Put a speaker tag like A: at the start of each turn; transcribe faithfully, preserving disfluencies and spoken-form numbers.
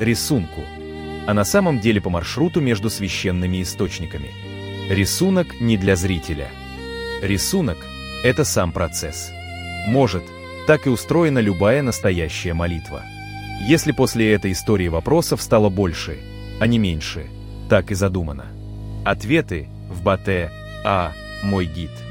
A: рисунку, а на самом деле по маршруту между священными источниками. Рисунок не для зрителя. Рисунок – это сам процесс. Может, так и устроена любая настоящая молитва. Если после этой истории вопросов стало больше, а не меньше, так и задумано. Ответы в Батэ А. Мой гид.